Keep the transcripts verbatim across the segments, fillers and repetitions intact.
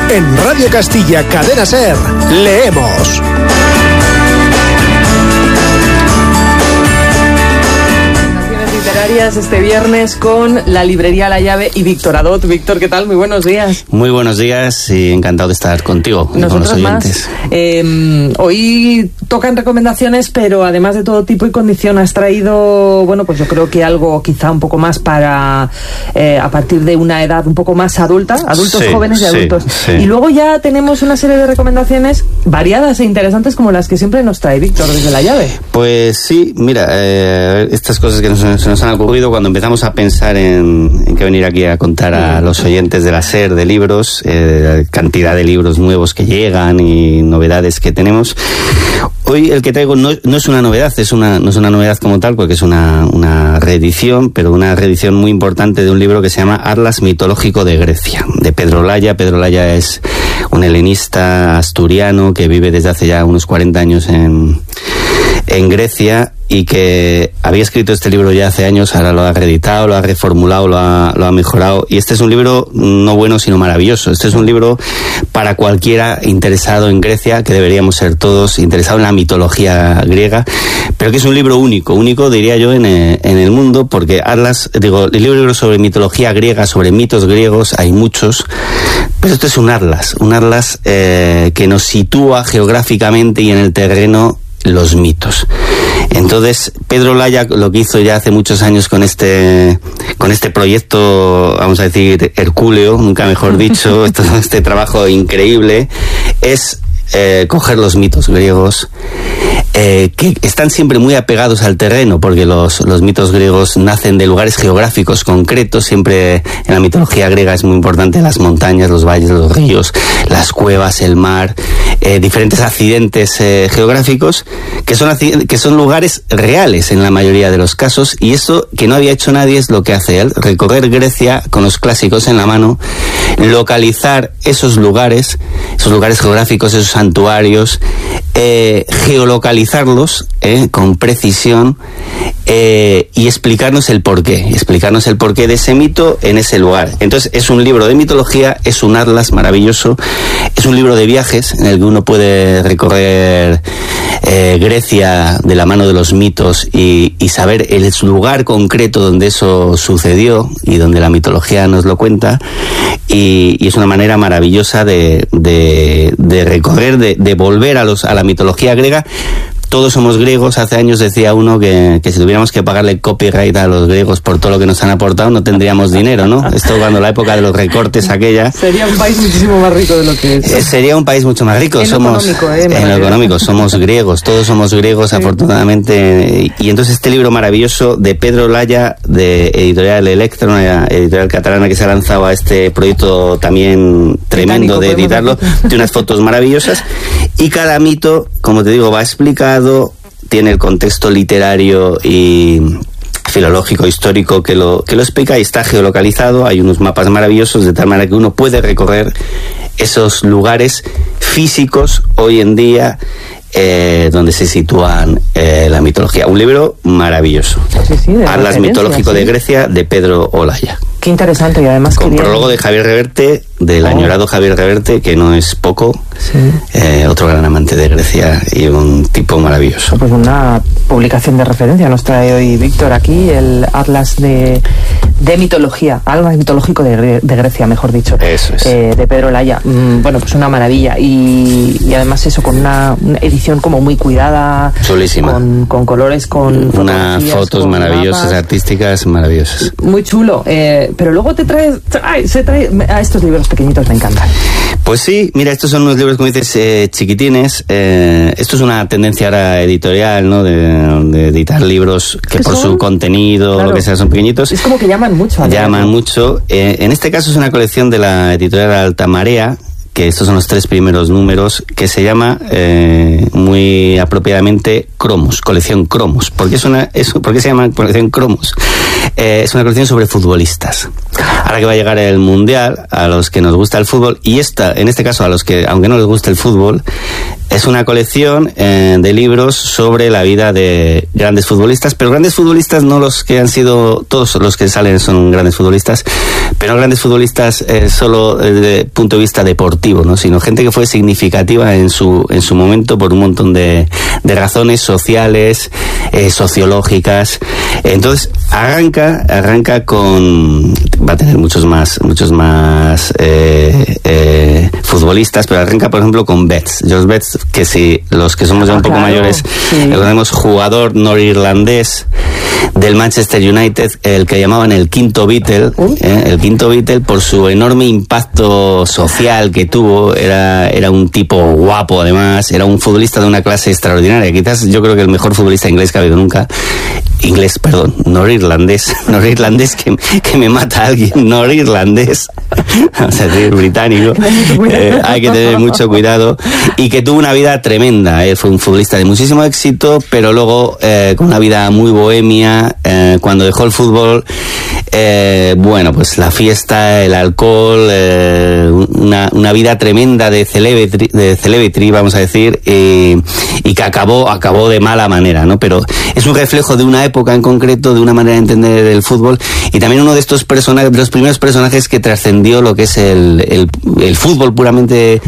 En Radio Castilla Cadena Ser, leemos. Literarias este viernes con la librería La Llave y Víctor Adot. Víctor, ¿qué tal? Muy buenos días. Muy buenos días y encantado de estar contigo. Nosotros con los más. Eh, hoy tocan recomendaciones, pero además de todo tipo y condición has traído, bueno, pues yo creo que algo quizá un poco más para eh, a partir de una edad un poco más adulta, adultos sí, jóvenes y sí, adultos. Sí. Y luego ya tenemos una serie de recomendaciones variadas e interesantes como las que siempre nos trae Víctor desde La Llave. Pues sí, mira, eh, estas cosas que nos, se nos han ocurrido cuando empezamos a pensar en, en que venir aquí a contar a los oyentes de la SER de libros, eh, cantidad de libros nuevos que llegan y novedades que tenemos. Hoy el que traigo no, no es una novedad, es una, no es una novedad como tal, porque es una, una reedición, pero una reedición muy importante de un libro que se llama Atlas mitológico de Grecia, de Pedro Olaya. Pedro Olaya es un helenista asturiano que vive desde hace ya unos cuarenta años en, en Grecia, y que había escrito este libro ya hace años, ahora lo ha reeditado, lo ha reformulado, lo ha, lo ha mejorado, y este es un libro no bueno sino maravilloso. Este es un libro para cualquiera interesado en Grecia, que deberíamos ser todos, interesado en la mitología griega, pero que es un libro único, único diría yo en el, en el mundo, porque Atlas, digo, el libro sobre mitología griega, sobre mitos griegos, hay muchos, pero esto es un atlas, un atlas eh, que nos sitúa geográficamente y en el terreno los mitos. Entonces, Pedro Olaya lo que hizo ya hace muchos años con este con este proyecto, vamos a decir, hercúleo, nunca mejor dicho, este, este trabajo increíble, es eh, coger los mitos griegos, eh, que están siempre muy apegados al terreno, porque los, los mitos griegos nacen de lugares geográficos concretos. Siempre en la mitología griega es muy importante las montañas, los valles, los ríos, las cuevas, el mar, eh, diferentes accidentes eh, geográficos, que son, que son lugares reales en la mayoría de los casos, y eso que no había hecho nadie es lo que hace él: recorrer Grecia con los clásicos en la mano, localizar esos lugares, esos lugares geográficos, esos santuarios, eh, geolocalizarlos eh, con precisión, eh, y explicarnos el porqué, explicarnos el porqué de ese mito en ese lugar. Entonces es un libro de mitología, es un atlas maravilloso, es un libro de viajes en el que uno puede recorrer eh, Grecia de la mano de los mitos y, y saber el lugar concreto donde eso sucedió y donde la mitología nos lo cuenta, y, y es una manera maravillosa de, de, de recorrer, de, de volver a, los, a la mitología griega. Todos somos griegos. Hace años decía uno que, que si tuviéramos que pagarle copyright a los griegos por todo lo que nos han aportado, no tendríamos dinero, ¿no? Esto cuando la época de los recortes aquella... Sería un país muchísimo más rico de lo que es. Eh, sería un país mucho más rico. En somos, lo económico, ¿eh? En lo económico, somos griegos, todos somos griegos, sí, afortunadamente. Y entonces este libro maravilloso de Pedro Olaya, de Editorial Electra, una editorial catalana que se ha lanzado a este proyecto también tremendo de editarlo, de unas fotos maravillosas, y cada mito, como te digo, va explicado, tiene el contexto literario y filológico, histórico que lo, que lo explica, y está geolocalizado. Hay unos mapas maravillosos, de tal manera que uno puede recorrer esos lugares físicos hoy en día eh, donde se sitúan eh, la mitología. Un libro maravilloso. Sí, sí, Atlas mitológico, sí, de Grecia, de Pedro Olaya. Qué interesante, y además con quería... prólogo de Javier Reverte, del oh. añorado Javier Reverte, que no es poco, sí. eh, otro gran amante de Grecia y un tipo maravilloso. Pues una publicación de referencia nos trae hoy Víctor aquí, el Atlas de, de mitología, Atlas mitológico de, de Grecia, mejor dicho. Eso es. Eh, de Pedro Olaya. Mm, bueno, pues una maravilla, y, y además eso, con una, una edición como muy cuidada. Chulísima. Con, con colores, con unas fotos con maravillosas, mapas. Artísticas maravillosas. Muy chulo. Eh, pero luego te traes, trae, se trae, a estos libros pequeñitos me encantan. Pues sí, mira, estos son unos libros, como dices, eh, chiquitines. Eh, esto es una tendencia ahora editorial, ¿no? De, de editar libros que por son? su contenido, claro, lo que sea, son pequeñitos. Es como que llaman mucho. A llaman leer. mucho. Eh, en este caso es una colección de la editorial Alta Marea, que estos son los tres primeros números, que se llama eh, muy apropiadamente Cromos, colección Cromos. ¿Por qué, es una, es, ¿por qué se llama colección Cromos? Eh, es una colección sobre futbolistas. Ahora que va a llegar el Mundial, a los que nos gusta el fútbol, y esta, en este caso a los que, aunque no les guste el fútbol, Es una colección eh, de libros sobre la vida de grandes futbolistas, pero grandes futbolistas no los que han sido, todos los que salen son grandes futbolistas, pero no grandes futbolistas eh, solo desde el punto de vista deportivo, ¿no? Sino gente que fue significativa en su en su momento por un montón de, de razones sociales, eh, sociológicas. Entonces arranca arranca con, va a tener muchos más muchos más eh, eh, futbolistas, pero arranca por ejemplo con Betts, George Betts, que si los que somos ya un ah, poco claro, mayores, sí. Recordemos, jugador norirlandés del Manchester United, el que llamaban el quinto Beatle, ¿eh? el quinto Beatle por su enorme impacto social que tuvo. Era, era un tipo guapo, además, era un futbolista de una clase extraordinaria, quizás yo creo que el mejor futbolista inglés que ha habido nunca. Inglés, perdón, norirlandés, norirlandés que, que me mata a alguien, norirlandés, vamos a decir británico, eh, hay que tener mucho cuidado, y que tuvo una vida tremenda, eh, fue un futbolista de muchísimo éxito, pero luego eh, con una vida muy bohemia, eh, cuando dejó el fútbol, eh, bueno, pues la fiesta, el alcohol, eh, una, una vida tremenda de celebrity, de celebrity, vamos a decir, eh, y que acabó, acabó de mala manera, ¿no? Pero es un reflejo de una época en concreto, de una manera de entender el fútbol, y también uno de estos personajes, de los primeros personajes que trascendió lo que es el, el, el fútbol puramente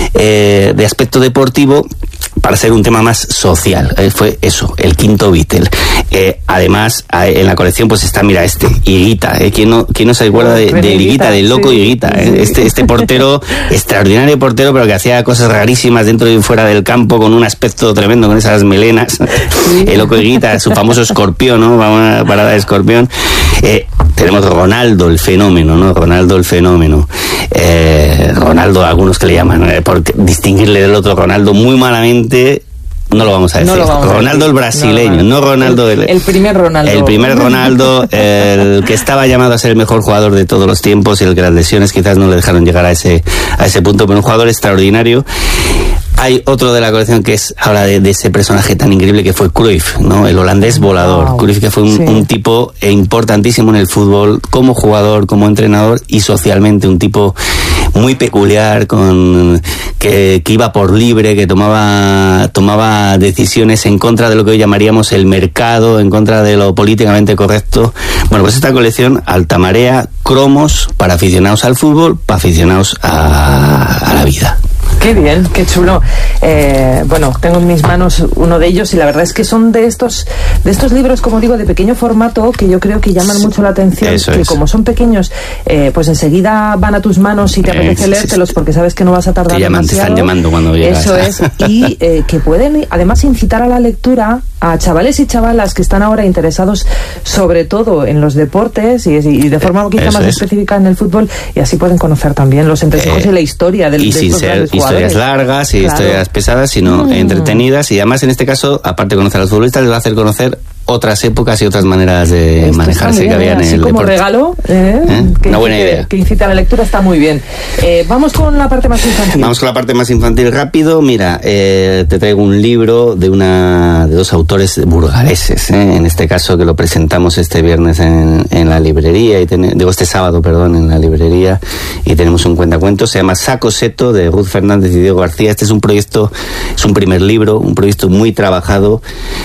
eh, de aspecto deportivo para ser un tema más social. Eh, fue eso, el quinto Beatle. Eh, además, en la colección pues está, mira, este, Higuita, eh, ¿quién no, quién no se acuerda de, de Higuita, del loco sí. Higuita? Eh? Este, este portero, extraordinario portero, pero que hacía cosas rarísimas dentro y fuera del campo, con un aspecto tremendo, con esas melenas. Sí. El loco Higuita, su famoso escorpión, ¿no? Una parada de escorpión. Eh, tenemos Ronaldo, el fenómeno, ¿no? Ronaldo, el fenómeno. Eh, Ronaldo, algunos que le llaman, eh, por distinguirle del otro Ronaldo muy malamente, no lo vamos a decir. No vamos Ronaldo a decir. El brasileño, no, no Ronaldo el, el primer Ronaldo. El primer Ronaldo, el que estaba llamado a ser el mejor jugador de todos los tiempos, y el que las lesiones quizás no le dejaron llegar a ese a ese punto, pero un jugador extraordinario. Hay otro de la colección que es habla de, de ese personaje tan increíble que fue Cruyff, ¿no? El holandés volador. Wow. Cruyff, que fue un, sí. un tipo importantísimo en el fútbol, como jugador, como entrenador, y socialmente un tipo muy peculiar, con que, que iba por libre, que tomaba tomaba decisiones en contra de lo que hoy llamaríamos el mercado, en contra de lo políticamente correcto. Bueno, pues esta colección, alta marea, cromos para aficionados al fútbol, para aficionados a, a la vida. Qué bien, qué chulo. Eh, bueno, tengo en mis manos uno de ellos, y la verdad es que son de estos de estos libros, como digo, de pequeño formato, que yo creo que llaman mucho la atención. Eso que es. Como son pequeños, eh, pues enseguida van a tus manos y te apetece eh, leértelos porque sabes que no vas a tardar te llaman, demasiado. Te están llamando cuando llegas. Eso es, y eh, que pueden además incitar a la lectura a chavales y chavalas que están ahora interesados sobre todo en los deportes y, y de forma quizá más es. específica en el fútbol, y así pueden conocer también los entresijos eh, y la historia del, y de sin estos ser grandes jugadores. Historias largas y claro. historias pesadas, sino mm. entretenidas, y además en este caso, aparte de conocer a los futbolistas, les va a hacer conocer otras épocas y otras maneras de Esto manejarse bien, que había en el como deporte. Regalo, ¿eh? ¿Eh? Que Una buena incite, idea. Que incita a la lectura, está muy bien. Eh, vamos con la parte más infantil. Vamos con la parte más infantil rápido. Mira, eh, te traigo un libro de una de dos autores burgaleses, ¿eh? En este caso que lo presentamos este viernes en, en la librería, y ten, digo este sábado, perdón, en la librería, y tenemos un cuentacuentos, se llama Saco Seto, de Ruth Fernández y Diego García. Este es un proyecto, es un primer libro, un proyecto muy trabajado,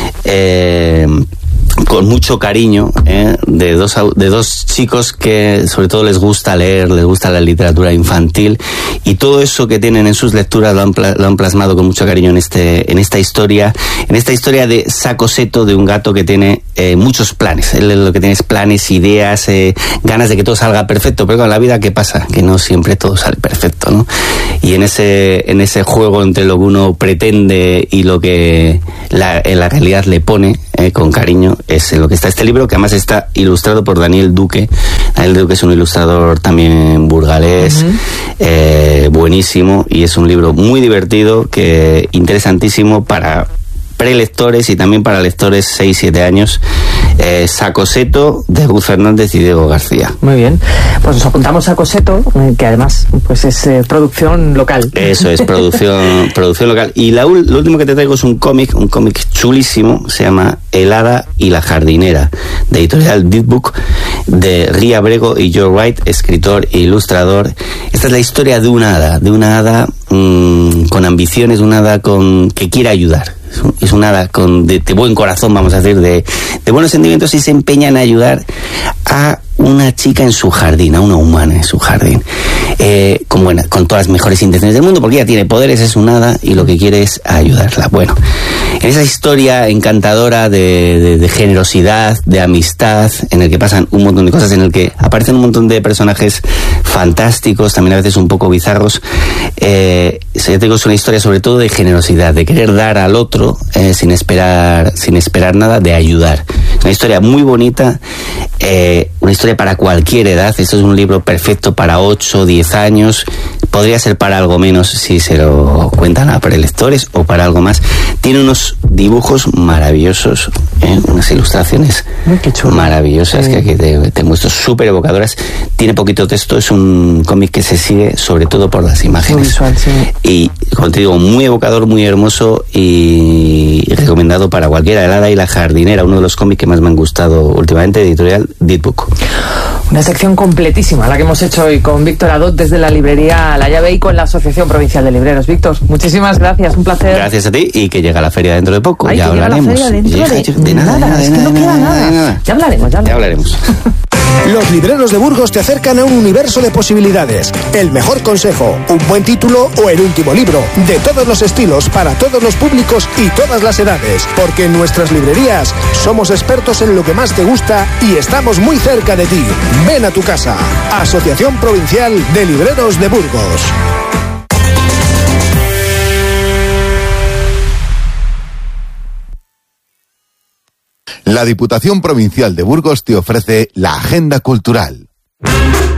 eh, con mucho cariño, ¿eh? de dos de dos chicos que sobre todo les gusta leer, les gusta la literatura infantil, y todo eso que tienen en sus lecturas lo han, lo han plasmado con mucho cariño en este en esta historia, en esta historia de Saco Seto, de un gato que tiene eh, muchos planes. Él lo que tiene es planes, ideas, eh, ganas de que todo salga perfecto, pero con la vida, ¿qué pasa? Que no siempre todo sale perfecto, ¿no? Y en ese en ese juego entre lo que uno pretende y lo que la, en la realidad le pone, eh, con cariño, es en lo que está este libro, que además está ilustrado por Daniel Duque. Daniel Duque es un ilustrador también burgalés, uh-huh. eh, buenísimo, y es un libro muy divertido, que interesantísimo para prelectores y también para lectores seis siete años. Eh, Sacoseto, de Ruth Fernández y Diego García. Muy bien, pues nos apuntamos a Sacoseto, eh, que además pues es eh, producción local. Eso es, producción producción local. Y la, lo último que te traigo es un cómic, un cómic chulísimo, se llama El hada y la jardinera, de editorial Deep Book, de Ria Brego y Joe Wright, escritor e ilustrador. Esta es la historia de una hada, de una hada mmm, con ambiciones, una hada con que quiere ayudar. Es una hada con de, de buen corazón, vamos a decir, de, de buenos sentimientos, y se empeña en ayudar a una chica en su jardín, a una humana en su jardín, eh, con, bueno, con todas las mejores intenciones del mundo, porque ella tiene poderes, es una hada y lo que quiere es ayudarla. Bueno, en esa historia encantadora de, de, de generosidad, de amistad, en el que pasan un montón de cosas, en el que aparecen un montón de personajes fantásticos, también a veces un poco bizarros, eh, yo tengo una historia sobre todo de generosidad, de querer dar al otro eh, sin esperar sin esperar nada, de ayudar. Una historia muy bonita, eh, una historia para cualquier edad. Esto es un libro perfecto para ocho, diez años. Podría ser para algo menos si se lo cuentan a prelectores o para algo más. Tiene unos dibujos maravillosos, ¿eh? Unas ilustraciones maravillosas, sí, que aquí te, te muestro, súper evocadoras. Tiene poquito texto, es un cómic que se sigue sobre todo por las imágenes. Visual, sí. Y, como te digo, muy evocador, muy hermoso y recomendado para cualquiera. El hada y la jardinera, uno de los cómics que más me han gustado últimamente, de editorial Deep Book. Una sección completísima la que hemos hecho hoy con Víctor Adot desde la librería La Llave y con la Asociación Provincial de Libreros. Víctor, muchísimas gracias, un placer. Gracias a ti, y que llega la feria dentro de poco. Ay, ya que hablaremos. Llega la feria dentro llega, de, de, nada, nada, de nada, es que de no nada, queda de nada. nada, de nada. Ya hablaremos, ya hablaremos. Ya hablaremos. Los libreros de Burgos te acercan a un universo de posibilidades. El mejor consejo, un buen título o el último libro. De todos los estilos, para todos los públicos y todas las edades. Porque en nuestras librerías somos expertos en lo que más te gusta y estamos muy cerca de ti. Ven a tu casa. Asociación Provincial de Libreros de Burgos. La Diputación Provincial de Burgos te ofrece la Agenda Cultural.